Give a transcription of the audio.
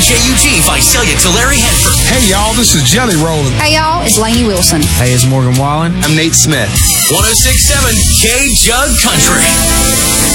WJUG, Visalia, Tulare, Hanford. Hey, y'all, this is Jelly Rollin'. Hey, y'all, it's Lainey Wilson. Hey, it's Morgan Wallen. I'm Nate Smith. 106.7 K-Jug Country.